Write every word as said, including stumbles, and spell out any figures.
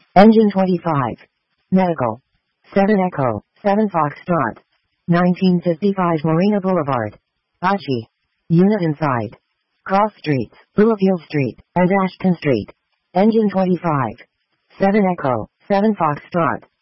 Engine twenty-five. Medical. seven Echo, seven Foxtrot. nineteen fifty-five Marina Boulevard. Achi. Unit inside. Cross Streets, Louisville Street, and Ashton Street. Engine twenty-five. seven Echo, seven Foxtrot.